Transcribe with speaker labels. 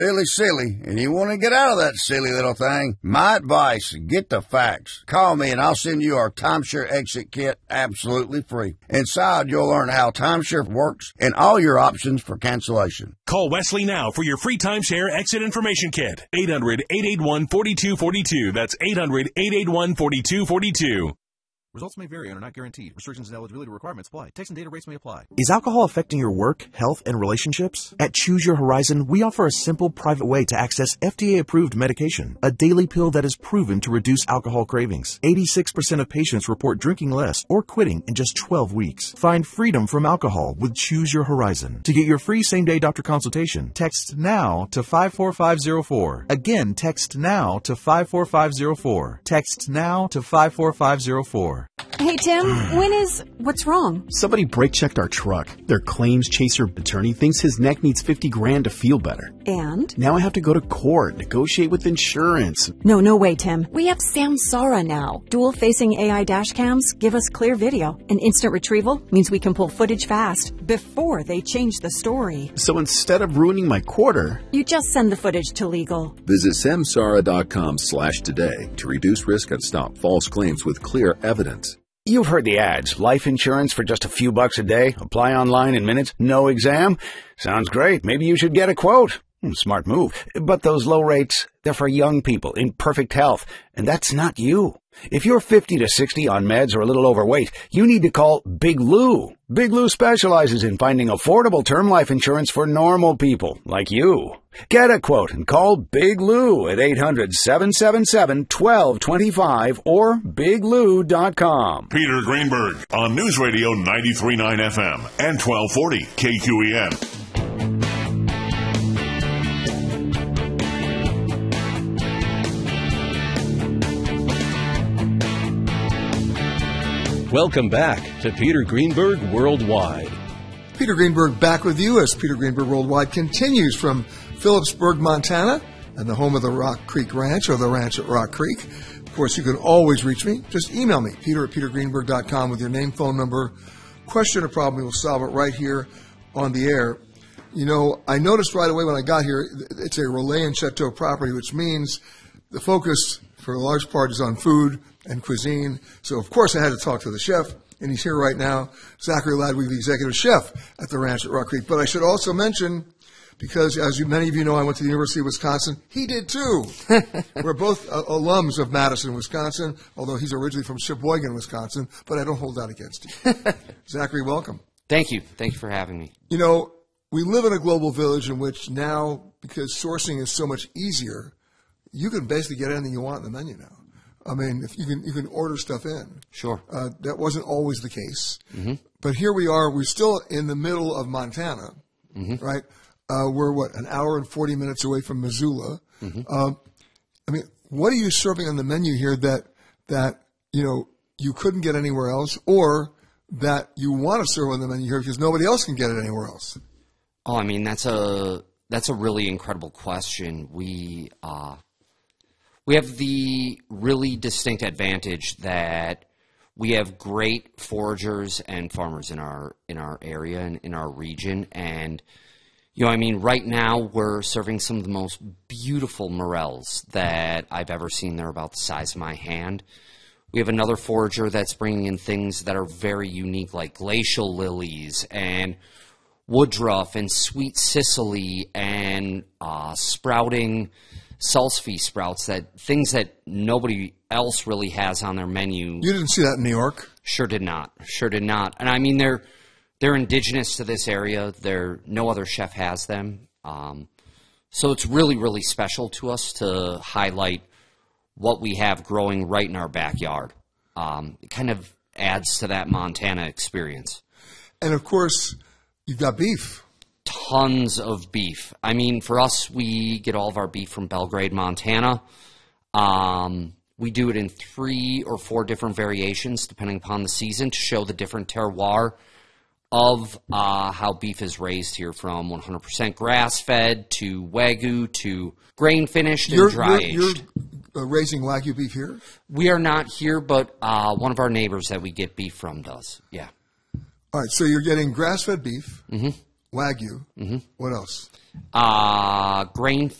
Speaker 1: silly, and you want to get out of that silly little thing. My advice, get the facts. Call me and I'll send you our timeshare exit kit absolutely free. Inside, you'll learn how timeshare works and all your options for cancellation.
Speaker 2: Call Wesley now for your free timeshare exit information kit. 800-881-4242. That's 800-881-4242.
Speaker 3: Results may vary and are not guaranteed. Restrictions and eligibility requirements apply. Text and data rates may apply.
Speaker 4: Is alcohol affecting your work, health, and relationships? At Choose Your Horizon, we offer a simple, private way to access FDA-approved medication, a daily pill that is proven to reduce alcohol cravings. 86% of patients report drinking less or quitting in just 12 weeks. Find freedom from alcohol with Choose Your Horizon. To get your free same-day doctor consultation, text NOW to 54504. Again, text NOW to 54504. Text NOW to 54504.
Speaker 5: Hey, Tim, what's wrong?
Speaker 6: Somebody brake-checked our truck. Their claims chaser attorney thinks his neck needs $50,000 to feel better.
Speaker 5: And?
Speaker 6: Now I have to go to court, negotiate with insurance.
Speaker 5: No way, Tim. We have Samsara now. Dual-facing AI dash cams give us clear video. And instant retrieval means we can pull footage fast before they change the story.
Speaker 6: So instead of ruining my quarter,
Speaker 5: you just send the footage to legal.
Speaker 7: Visit samsara.com/today to reduce risk and stop false claims with clear evidence.
Speaker 8: You've heard the ads. Life insurance for just a few bucks a day. Apply online in minutes. No exam. Sounds great. Maybe you should get a quote. Smart move. But those low rates, they're for young people in perfect health. And that's not you. If you're 50 to 60 on meds or a little overweight, you need to call Big Lou. Big Lou specializes in finding affordable term life insurance for normal people like you. Get a quote and call Big Lou at 800-777-1225 or biglou.com.
Speaker 2: Peter Greenberg on News Radio 93.9 FM and 1240 KQEN.
Speaker 9: Welcome back to Peter Greenberg Worldwide.
Speaker 10: Peter Greenberg back with you as Peter Greenberg Worldwide continues from Phillipsburg, Montana, and the home of the Rock Creek Ranch, or the ranch at Rock Creek. Of course, you can always reach me. Just email me, peter@petergreenberg.com, with your name, phone number, question or problem. We will solve it right here on the air. You know, I noticed right away when I got here, it's a Relais and Chateau property, which means the focus for a large part is on food and cuisine. So, of course, I had to talk to the chef, and he's here right now, Zachary Ladwig, the executive chef at the ranch at Rock Creek. But I should also mention, because as many of you know, I went to the University of Wisconsin. He did too. We're both alums of Madison, Wisconsin, although he's originally from Sheboygan, Wisconsin, but I don't hold that against you. Zachary, welcome.
Speaker 11: Thank you. Thank you for having me.
Speaker 10: You know, we live in a global village in which now, because sourcing is so much easier, you can basically get anything you want on the menu now. I mean, if you can order stuff in.
Speaker 11: Sure.
Speaker 10: That wasn't always the case.
Speaker 11: Mm-hmm.
Speaker 10: But here we are. We're still in the middle of Montana, right? We're, an hour and 40 minutes away from Missoula. I mean, what are you serving on the menu here that you know, you couldn't get anywhere else, or that you want to serve on the menu here because nobody else can get it anywhere else?
Speaker 11: Oh, I mean, that's a really incredible question. We have the really distinct advantage that we have great foragers and farmers in our area and in our region. And, you know, I mean, right now we're serving some of the most beautiful morels that I've ever seen. They're about the size of my hand. We have another forager that's bringing in things that are very unique, like glacial lilies and woodruff and sweet Sicily and sprouting salsify sprouts, things that nobody else really has on their menu.
Speaker 10: You didn't see that in New York?
Speaker 11: Sure did not. And I mean, they're indigenous to this area. No other chef has them. So it's really, really special to us to highlight what we have growing right in our backyard. It kind of adds to that Montana experience. And of course, you've got beef. Tons of beef. I mean, for us, we get all of our beef from Belgrade, Montana. We do it in 3 or 4 different variations, depending upon the season, to show the different terroir of how beef is raised here, from 100% grass-fed to Wagyu to grain-finished and dry-aged. You're raising Wagyu beef here? We are not here, but one of our neighbors that we get beef from does, yeah. All right, so you're getting grass-fed beef. Mm-hmm.
Speaker 10: Wagyu. Mm-hmm. What else?
Speaker 11: Grain